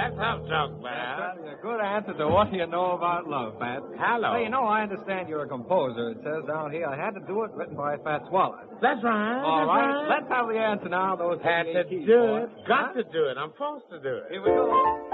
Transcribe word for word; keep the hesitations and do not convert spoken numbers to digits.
That's how talk, man. That's a good answer to what you know about love, Pat. Hello. Hey, you know, I understand you're a composer. It says down here I had to do it, written by Fats Waller. That's right. All that's right. right. Let's have the answer now. Those Had to keys, do boy. it. Got Huh? to do it. I'm forced to do it. Here we go.